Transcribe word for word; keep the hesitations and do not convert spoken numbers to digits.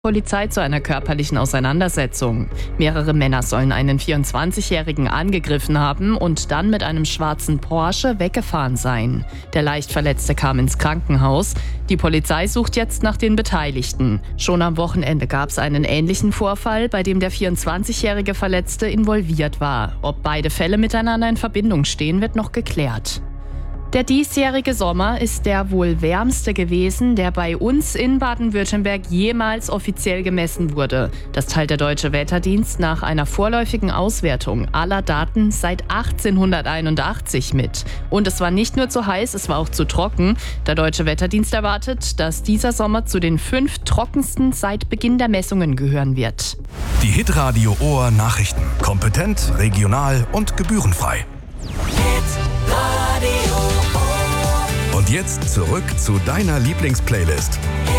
Polizei zu einer körperlichen Auseinandersetzung. Mehrere Männer sollen einen vierundzwanzigjährigen angegriffen haben und dann mit einem schwarzen Porsche weggefahren sein. Der Leichtverletzte kam ins Krankenhaus. Die Polizei sucht jetzt nach den Beteiligten. Schon am Wochenende gab es einen ähnlichen Vorfall, bei dem der vierundzwanzigjährige Verletzte involviert war. Ob beide Fälle miteinander in Verbindung stehen, wird noch geklärt. Der diesjährige Sommer ist der wohl wärmste gewesen, der bei uns in Baden-Württemberg jemals offiziell gemessen wurde. Das teilt der Deutsche Wetterdienst nach einer vorläufigen Auswertung aller Daten seit achtzehnhunderteinundachtzig mit. Und es war nicht nur zu heiß, es war auch zu trocken. Der Deutsche Wetterdienst erwartet, dass dieser Sommer zu den fünf trockensten seit Beginn der Messungen gehören wird. Die Hitradio Ohr Nachrichten. Kompetent, regional und gebührenfrei. Und jetzt zurück zu deiner Lieblingsplaylist.